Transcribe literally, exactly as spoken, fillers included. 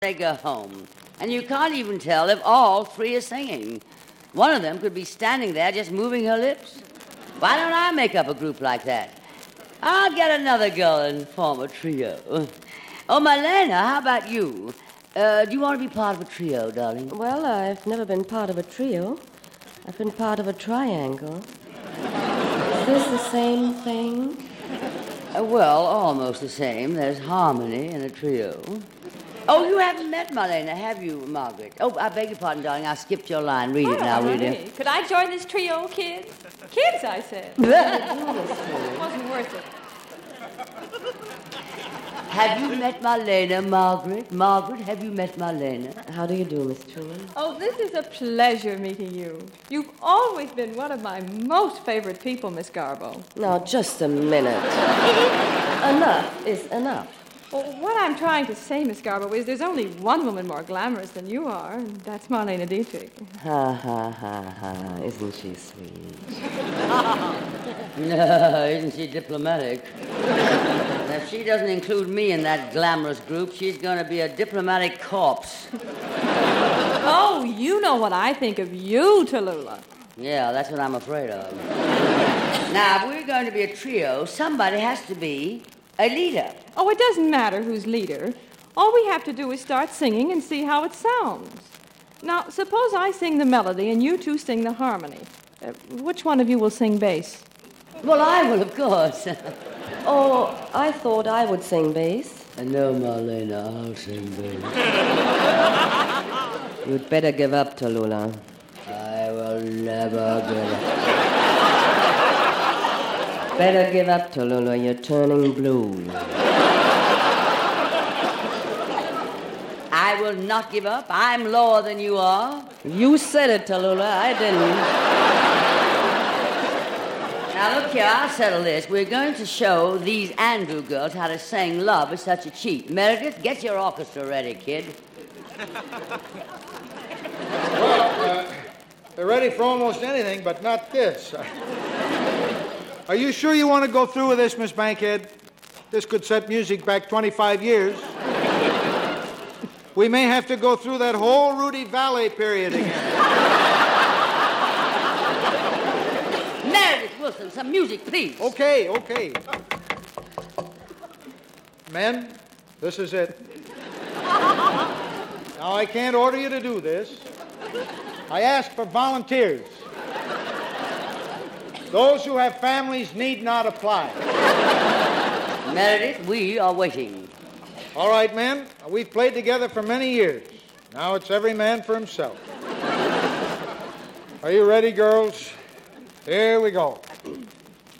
They go home, and you can't even tell if all three are singing. One of them could be standing there just moving her lips. Why don't I make up a group like that? I'll get another girl and form a trio. Oh, Marlena, how about you? Uh, do you want to be part of a trio, darling? Well, I've never been part of a trio. I've been part of a triangle. Is this the same thing? Uh, well, almost the same. There's harmony in a trio. Oh, you haven't met Marlena, have you, Margaret? Oh, I beg your pardon, darling. I skipped your line. Read it oh, now, will you? Hey, could I join this trio, kids? Kids, I said. It wasn't worth it. Have you met Marlena, Margaret? Margaret, have you met Marlena? How do you do, Miss Truman? Oh, this is a pleasure meeting you. You've always been one of my most favorite people, Miss Garbo. Now, just a minute. Enough is enough. Well, what I'm trying to say, Miss Garbo, is there's only one woman more glamorous than you are, and that's Marlena Dietrich. Ha, ha, ha, ha. Isn't she sweet? No, isn't she diplomatic? If she doesn't include me in that glamorous group, she's going to be a diplomatic corpse. Oh, you know what I think of you, Tallulah. Yeah, that's what I'm afraid of. Now, if we're going to be a trio, somebody has to be a leader. Oh, it doesn't matter who's leader. All we have to do is start singing and see how it sounds. Now, suppose I sing the melody and you two sing the harmony. Uh, which one of you will sing bass? Well, I will, of course. Oh, I thought I would sing bass. No, Marlena, I'll sing bass. You'd better give up, Tallulah. I will never give up. Better give up, Tallulah. You're turning blue. I will not give up. I'm lower than you are. You said it, Tallulah. I didn't. Now, look here, I'll settle this. We're going to show these Andrew girls how to sing Love is Such a Cheat. Meredith, get your orchestra ready, kid. Well, uh, they're ready for almost anything, but not this. Are you sure you want to go through with this, Miss Bankhead? This could set music back twenty-five years. We may have to go through that whole Rudy Valley period again. Meredith Wilson, some music, please. Okay, okay. Men, this is it. Now, I can't order you to do this. I ask for volunteers. Those who have families need not apply. Meredith, we are waiting. All right, men. We've played together for many years. Now it's every man for himself. Are you ready, girls? Here we go.